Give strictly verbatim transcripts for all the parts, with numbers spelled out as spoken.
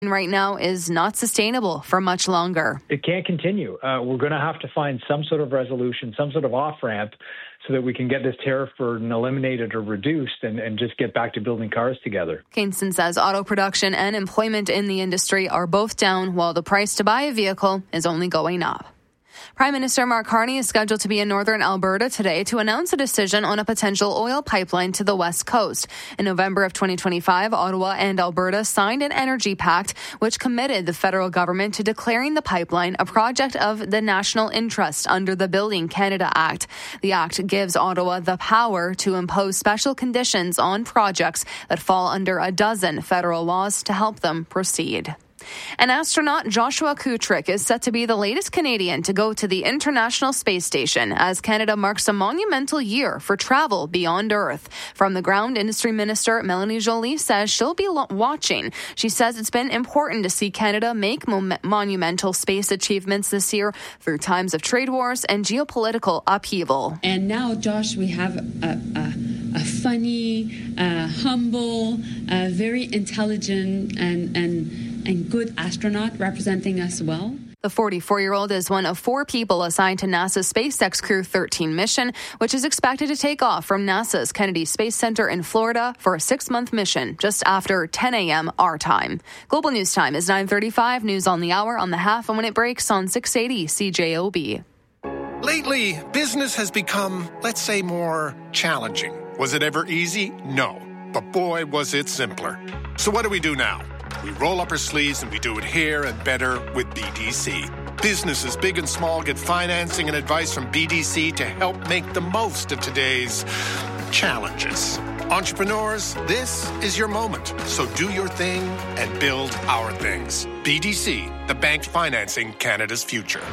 right now is not sustainable for much longer. It can't continue. Uh, we're going to have to find some sort of resolution, some sort of off-ramp so that we can get this tariff burden eliminated or reduced and, and just get back to building cars together. Kingston says auto production and employment in the industry are both down while the price to buy a vehicle is only going up. Prime Minister Mark Carney is scheduled to be in northern Alberta today to announce a decision on a potential oil pipeline to the west coast. In November of twenty twenty-five, Ottawa and Alberta signed an energy pact which committed the federal government to declaring the pipeline a project of the national interest under the Building Canada Act. The act gives Ottawa the power to impose special conditions on projects that fall under a dozen federal laws to help them proceed. And astronaut Joshua Kutrick is set to be the latest Canadian to go to the International Space Station as Canada marks a monumental year for travel beyond Earth. From the ground, Industry Minister Melanie Joly says she'll be lo- watching. She says it's been important to see Canada make mo- monumental space achievements this year through times of trade wars and geopolitical upheaval. And now, Josh, we have a, a, a funny, uh, humble, uh, very intelligent and and and good astronaut representing us well. The forty-four-year-old is one of four people assigned to NASA's SpaceX Crew thirteen mission, which is expected to take off from NASA's Kennedy Space Center in Florida for a six-month mission just after ten a.m. our time. Global News Time is nine thirty-five, news on the hour, on the half, and when it breaks on six eighty C J O B. Lately, business has become, let's say, more challenging. Was it ever easy? No. But boy, was it simpler. So what do we do now? We roll up our sleeves and we do it here and better with B D C. Businesses big and small get financing and advice from B D C to help make the most of today's challenges. Entrepreneurs, this is your moment. So do your thing and build our things. B D C, the bank financing Canada's future.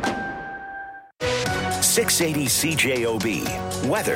six eighty C J O B. Weather.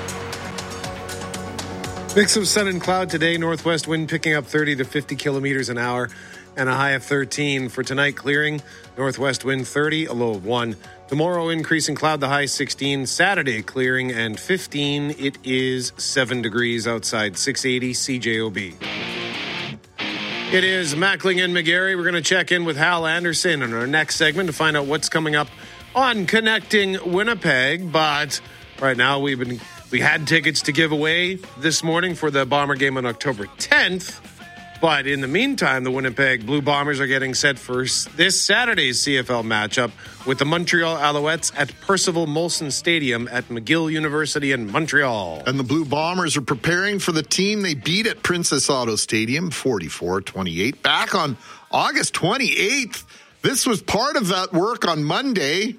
Mix of sun and cloud today. Northwest wind picking up thirty to fifty kilometers an hour and a high of thirteen. For tonight, clearing. Northwest wind thirty, a low of one. Tomorrow, increasing cloud, the high sixteen. Saturday, clearing and fifteen. It is seven degrees outside. six eighty C J O B. It is Mackling and McGarry. We're going to check in with Hal Anderson in our next segment to find out what's coming up on Connecting Winnipeg. But right now, we've been... We had tickets to give away this morning for the Bomber game on October tenth. But in the meantime, the Winnipeg Blue Bombers are getting set for this Saturday's C F L matchup with the Montreal Alouettes at Percival Molson Stadium at McGill University in Montreal. And the Blue Bombers are preparing for the team they beat at Princess Auto Stadium, forty-four twenty-eight, back on August twenty-eighth. This was part of that work on Monday.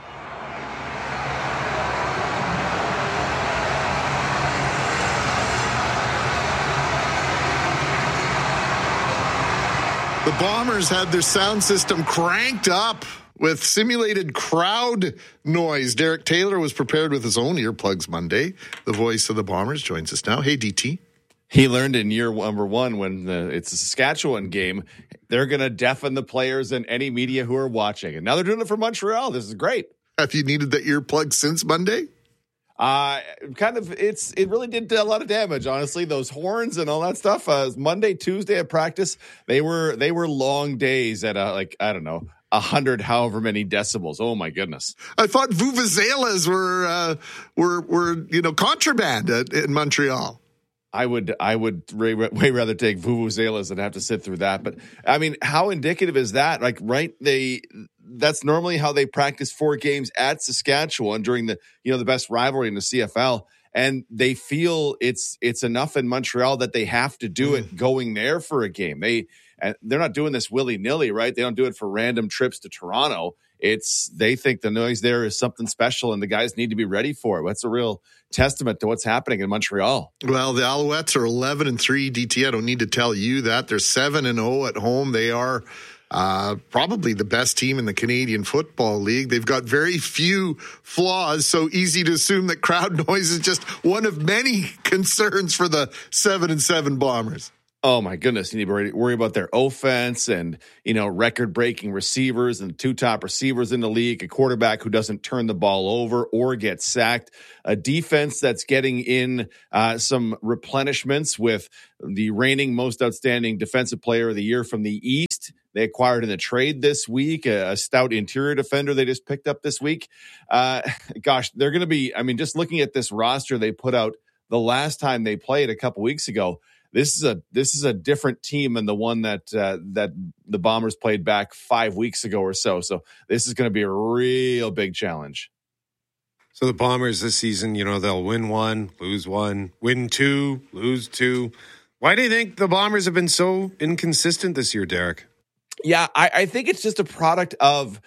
The Bombers had their sound system cranked up with simulated crowd noise. Derek Taylor was prepared with his own earplugs Monday. The voice of the Bombers joins us now. Hey, D T. He learned in year number one when the, it's a Saskatchewan game, they're going to deafen the players and any media who are watching. And now they're doing it for Montreal. This is great. Have you needed the earplugs since Monday? Uh, kind of, it's, it really did a lot of damage, honestly. Those horns and all that stuff. Uh, Monday, Tuesday at practice, they were, they were long days at a, like, I don't know, a hundred, however many decibels. Oh my goodness. I thought vuvuzelas were, uh, were, were, you know, contraband at, in Montreal. I would, I would way, way rather take vuvuzelas than have to sit through that. But I mean, how indicative is that? Like, right? They, that's normally how they practice four games at Saskatchewan during the, you know, the best rivalry in the C F L. And they feel it's, it's enough in Montreal that they have to do it going there for a game. They, and they're not doing this willy nilly, right? They don't do it for random trips to Toronto. It's, they think the noise there is something special and the guys need to be ready for it. That's a real testament to what's happening in Montreal. Well, the Alouettes are eleven and three, D T. I don't need to tell you that. They're seven and oh at home. They are uh, probably the best team in the Canadian Football League. They've got very few flaws, so easy to assume that crowd noise is just one of many concerns for the seven and seven Bombers. Oh my goodness. You need to worry about their offense and, you know, record breaking receivers and two top receivers in the league, a quarterback who doesn't turn the ball over or get sacked, a defense that's getting in uh, some replenishments with the reigning most outstanding defensive player of the year from the East. They acquired in the trade this week, a, a stout interior defender they just picked up this week. Uh, gosh, they're going to be, I mean, just looking at this roster they put out the last time they played a couple weeks ago, This is a this is a different team than the one that uh, that the Bombers played back five weeks ago or so. So this is going to be a real big challenge. So the Bombers this season, you know, they'll win one, lose one, win two, lose two. Why do you think the Bombers have been so inconsistent this year, Derek? Yeah, I, I think it's just a product of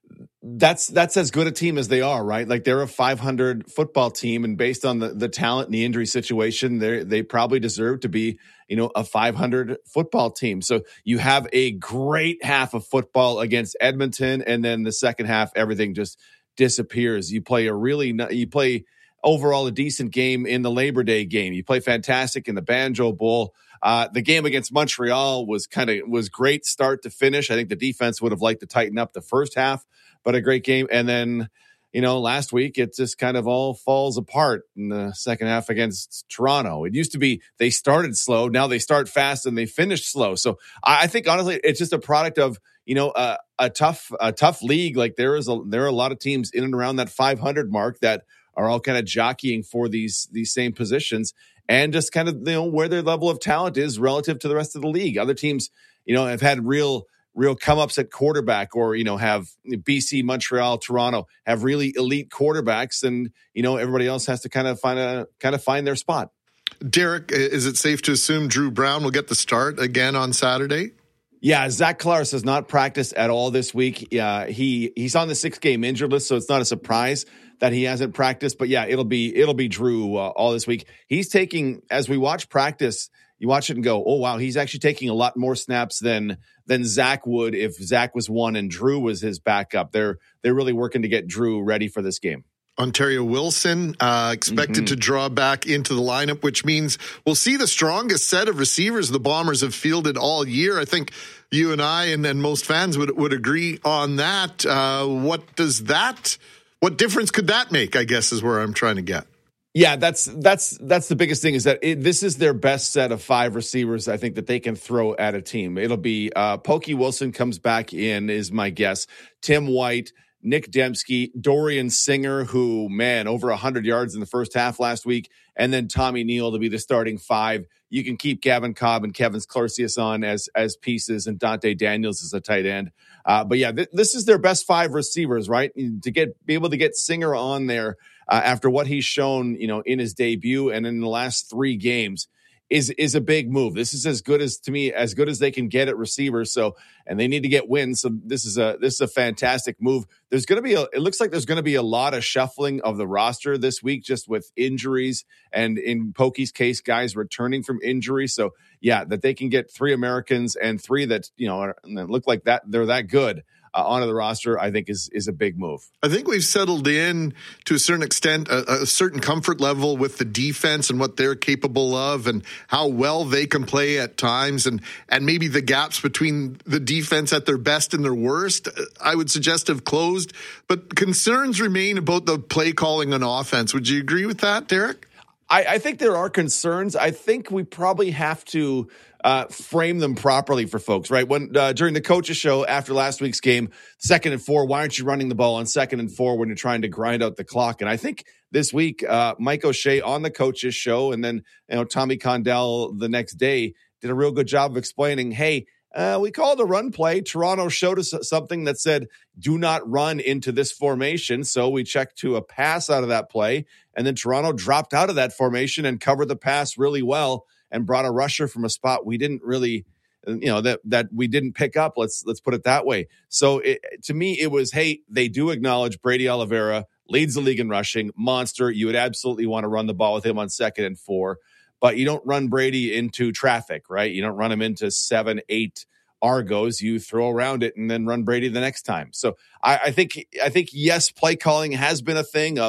that's that's as good a team as they are, right? Like they're a five hundred football team, and based on the, the talent and the injury situation, they they probably deserve to be, you know, a five hundred football team. So you have a great half of football against Edmonton, and then the second half, everything just disappears. You play a really you play overall a decent game in the Labor Day game. You play fantastic in the Banjo Bowl. Uh, the game against Montreal was kind of was great start to finish. I think the defense would have liked to tighten up the first half, but a great game. And then, you know, last week it just kind of all falls apart in the second half against Toronto. It used to be they started slow, now they start fast and they finish slow. So I, I think honestly, it's just a product of, you know, uh, a tough a tough league. Like there is a there are a lot of teams in and around that five hundred mark that are all kind of jockeying for these these same positions. And just kind of, you know, where their level of talent is relative to the rest of the league. Other teams, you know, have had real, real come-ups at quarterback, or, you know, have B C, Montreal, Toronto have really elite quarterbacks, and, you know, everybody else has to kind of find a kind of find their spot. Derek, is it safe to assume Drew Brown will get the start again on Saturday? Yeah, Zach Collaros has not practiced at all this week. Uh, he he's on the six-game injured list, so it's not a surprise that he hasn't practiced. But yeah, it'll be it'll be Drew uh, all this week. He's taking, as we watch practice, you watch it and go, oh wow, he's actually taking a lot more snaps than than Zach would if Zach was one and Drew was his backup. They're they're really working to get Drew ready for this game. Ontario Wilson uh, expected mm-hmm. to draw back into the lineup, which means we'll see the strongest set of receivers the Bombers have fielded all year. I think you and I and, and most fans would would agree on that. Uh, what does that, what difference could that make, I guess, is where I'm trying to get. Yeah, that's that's that's the biggest thing, is that it, this is their best set of five receivers, I think, that they can throw at a team. It'll be uh, Pokey Wilson comes back in, is my guess. Tim White, Nick Dembski, Dorian Singer, who, man, over one hundred yards in the first half last week, and then Tommy Neal to be the starting five. You can keep Gavin Cobb and Kevin Sklarcius on as as pieces, and Dante Daniels as a tight end. Uh, but yeah, th- this is their best five receivers, right? To get be able to get Singer on there uh, after what he's shown, you know, in his debut and in the last three games is is a big move. This is as good as, to me, as good as they can get at receivers. So, and they need to get wins. So this is a this is a fantastic move. There's going to be a, it looks like there's going to be a lot of shuffling of the roster this week, just with injuries, and in Pokey's case, guys returning from injury. So yeah, that they can get three Americans and three that, you know, are, that look like that they're that good Uh, onto the roster, I think is is a big move. I think we've settled in to a certain extent, a, a certain comfort level with the defense and what they're capable of and how well they can play at times, and and maybe the gaps between the defense at their best and their worst, I would suggest, have closed. But concerns remain about the play calling on offense. Would you agree with that, Derek? I, I think there are concerns. I think we probably have to uh, frame them properly for folks, right? When uh, during the coaches show after last week's game, second and four, why aren't you running the ball on second and four when you're trying to grind out the clock? And I think this week, uh, Mike O'Shea on the coaches show, and then, you know, Tommy Condell the next day did a real good job of explaining, hey, Uh, we called a run play. Toronto showed us something that said, do not run into this formation. So we checked to a pass out of that play. And then Toronto dropped out of that formation and covered the pass really well and brought a rusher from a spot we didn't really, you know, that, that we didn't pick up. Let's, let's put it that way. So it, to me, it was, hey, they do acknowledge Brady Oliveira leads the league in rushing, monster. You would absolutely want to run the ball with him on second and four. But you don't run Brady into traffic, right? You don't run him into seven, eight Argos. You throw around it and then run Brady the next time. So I, I think, I think yes, play calling has been a thing of,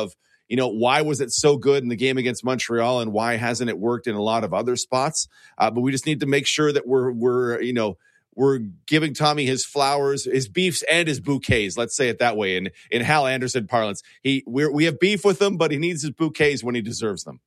you know, why was it so good in the game against Montreal and why hasn't it worked in a lot of other spots? Uh, but we just need to make sure that we're, we're, you know, we're giving Tommy his flowers, his beefs, and his bouquets. Let's say it that way. In in Hal Anderson parlance, he we're, we have beef with him, but he needs his bouquets when he deserves them.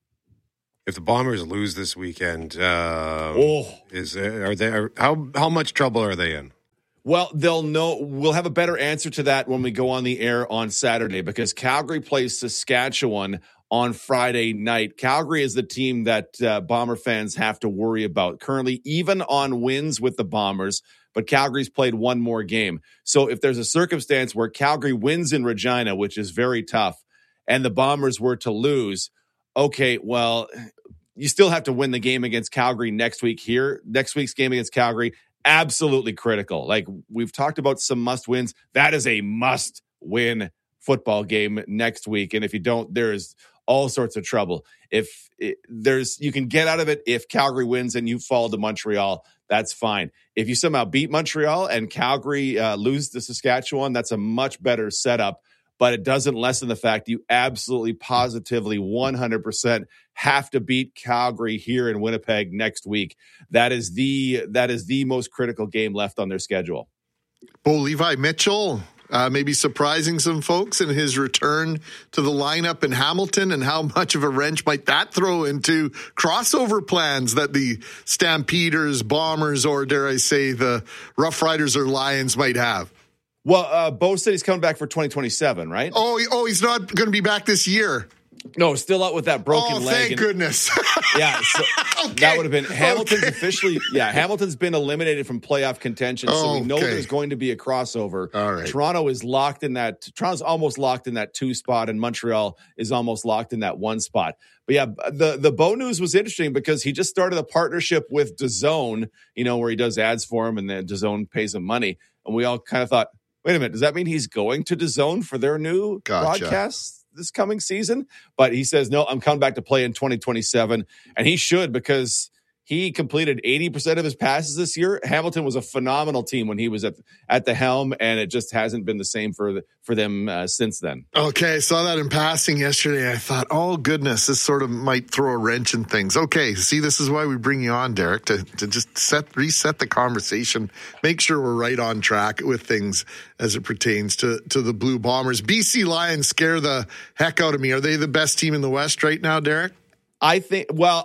If the Bombers lose this weekend, uh, oh, is are they are, how how much trouble are they in? Well, they'll know. We'll have a better answer to that when we go on the air on Saturday, because Calgary plays Saskatchewan on Friday night. Calgary is the team that uh, Bomber fans have to worry about currently, even on wins with the Bombers. But Calgary's played one more game. So if there's a circumstance where Calgary wins in Regina, which is very tough, and the Bombers were to lose, okay, well, you still have to win the game against Calgary next week here. Next week's game against Calgary, absolutely critical. Like, we've talked about some must wins. That is a must win football game next week. And if you don't, there's all sorts of trouble. If it, there's, you can get out of it if Calgary wins and you fall to Montreal, that's fine. If you somehow beat Montreal and Calgary uh, lose to Saskatchewan, that's a much better setup. But it doesn't lessen the fact you absolutely, positively, one hundred percent have to beat Calgary here in Winnipeg next week. That is the that is the most critical game left on their schedule. Bo Levi Mitchell, uh, maybe surprising some folks in his return to the lineup in Hamilton, and how much of a wrench might that throw into crossover plans that the Stampeders, Bombers, or dare I say the Rough Riders or Lions might have? Well, uh, Bo said he's coming back for twenty twenty-seven, right? Oh, he, oh, he's not going to be back this year. No, still out with that broken oh, leg. Thank and, goodness. Yeah, so okay. that would have been Hamilton's okay. officially. Yeah, Hamilton's been eliminated from playoff contention, so oh, we know okay. there's going to be a crossover. All right. Toronto is locked in that. Toronto's almost locked in that two spot, and Montreal is almost locked in that one spot. But yeah, the the Bo news was interesting because he just started a partnership with DAZN, you know, where he does ads for him, and then DAZN pays him money, and we all kind of thought, wait a minute, does that mean he's going to DAZN for their new gotcha. broadcasts this coming season? But he says, no, I'm coming back to play in twenty twenty-seven. And he should, because he completed eighty percent of his passes this year. Hamilton was a phenomenal team when he was at at the helm, and it just hasn't been the same for the, for them uh, since then. Okay, I saw that in passing yesterday. I thought, oh, goodness, this sort of might throw a wrench in things. Okay, see, this is why we bring you on, Derek, to, to just set reset the conversation, make sure we're right on track with things as it pertains to, to the Blue Bombers. B C Lions scare the heck out of me. Are they the best team in the West right now, Derek? I think, well...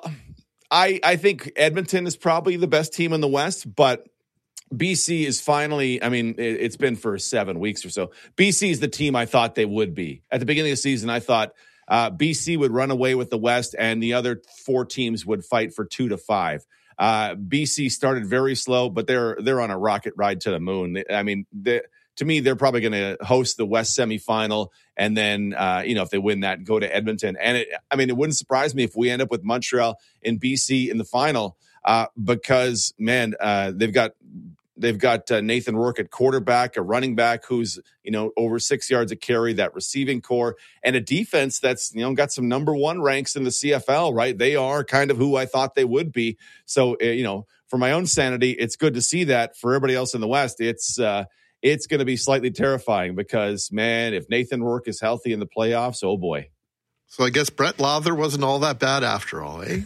I, I think Edmonton is probably the best team in the West, but B C is finally, I mean, it, it's been for seven weeks or so. B C is the team I thought they would be. At the beginning of the season, I thought uh, B C would run away with the West and the other four teams would fight for two to five. Uh, B C started very slow, but they're they're on a rocket ride to the moon. I mean, to me, they're probably going to host the West semifinal, and then, uh, you know, if they win that, go to Edmonton. And it, I mean, it wouldn't surprise me if we end up with Montreal and B C in the final, uh, because, man, uh, they've got they've got uh, Nathan Rourke at quarterback, a running back who's, you know, over six yards a carry, that receiving core, and a defense that's, you know, got some number one ranks in the C F L, right? They are kind of who I thought they would be. So, uh, you know, for my own sanity, it's good to see that. For everybody else in the West, it's uh, it's going to be slightly terrifying because, man, if Nathan Rourke is healthy in the playoffs, oh boy. So I guess Brett Lauther wasn't all that bad after all, eh?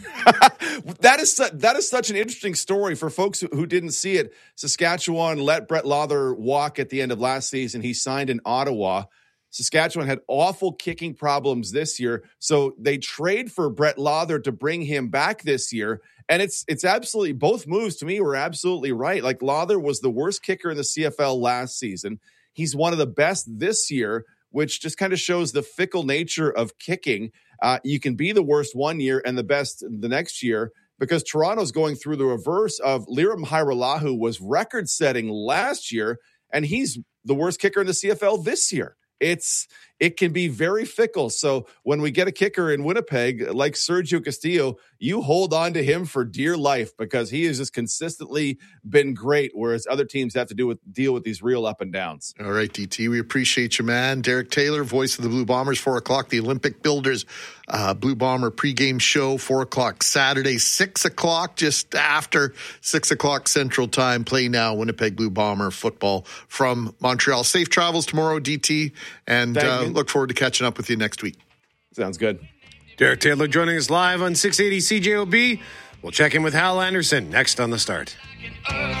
that is su- that is such an interesting story for folks who, who didn't see it. Saskatchewan let Brett Lauther walk at the end of last season. He signed in Ottawa. Saskatchewan had awful kicking problems this year, so they trade for Brett Lauther to bring him back this year. And it's it's absolutely, both moves to me were absolutely right. Like, Lauther was the worst kicker in the C F L last season. He's one of the best this year, which just kind of shows the fickle nature of kicking. Uh, you can be the worst one year and the best the next year, because Toronto's going through the reverse of Liram Hajrullahu was record-setting last year, and he's the worst kicker in the C F L this year. It's it can be very fickle. So when we get a kicker in Winnipeg like Sergio Castillo, you hold on to him for dear life, because he has just consistently been great, whereas other teams have to do with deal with these real up and downs. All right, D T, we appreciate you, man. Derek Taylor, voice of the Blue Bombers, four o'clock, the Olympic Builders uh, Blue Bomber pregame show, four o'clock Saturday, six o'clock, just after six o'clock Central Time. Play now, Winnipeg Blue Bomber football from Montreal. Safe travels tomorrow, D T, and uh, look forward to catching up with you next week. Sounds good. Derek Taylor joining us live on six eighty C J O B. We'll check in with Hal Anderson next on The Start.